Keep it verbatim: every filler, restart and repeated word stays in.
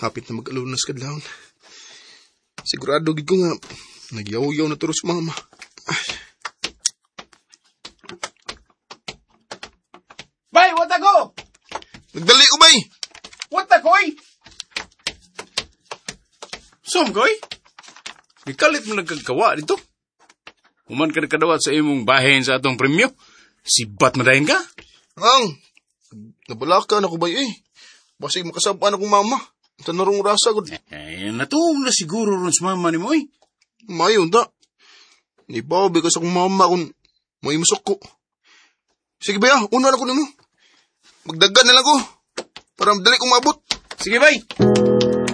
hapit na mag-alunas kadlawon. Sigurado gid ko nga nagyaw-yaw na turo si mama. Bay, what ako? Nagdali ko, bay! What ako'y? Som, koy? Ikalit mo nagkagawa dito. Human ka nakadawat sa imong bahin sa atong premyo. Sibat madahin ka? Ang, nabalaka na ko, bay, eh. Basi makasabaan akong mama. Tanarong rasa ko. Eh, natuong na siguro ron sa mama ni mo, eh. Mayon, ta. Nibawabi ka sa akong mama kung may masok ko. Sige, bay, ah. Una na ko nimo. Magdagan na lang ko. Para madali kong maabot. Sige, bay.